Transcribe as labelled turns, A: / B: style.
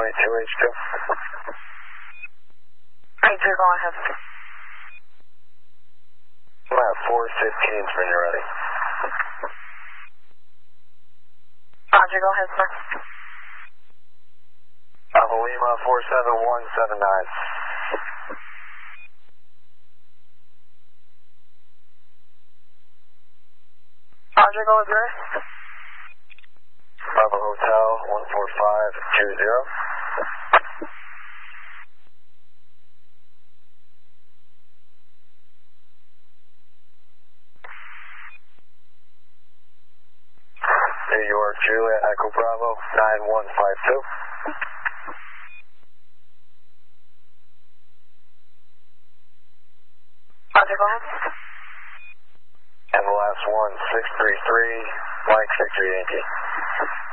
A: 282HQ.
B: Roger, go ahead.
A: I'm at 415s when you're ready.
B: Roger, go ahead, sir.
A: Alpha Lima 47179.
B: Roger, go ahead.
A: Bravo Hotel 14520. New York Juliet Echo Bravo 9152.
B: Roger, go ahead.
A: And the last one, 633, Mike Victor Yankee.